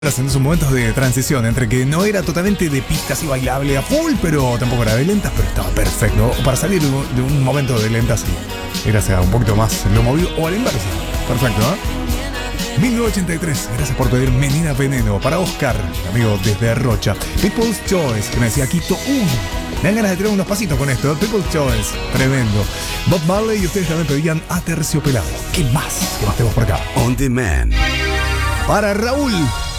En esos momentos de transición, entre que no era totalmente de pistas y bailable a full, pero tampoco era de lentas, pero estaba perfecto. Para salir de un momento de lentas y ir hacia un poquito más lo movido o al inverso. Perfecto, ¿eh? 1983, gracias por pedir Menina Veneno. Para Oscar, amigo desde Rocha. People's Choice, que me decía Quito 1. Me dan ganas de tirar unos pasitos con esto, ¿eh? People's Choice, tremendo. Bob Marley y ustedes también pedían Aterciopelado. ¿Qué más? ¿Qué más tenemos por acá? On Demand. Para Raúl.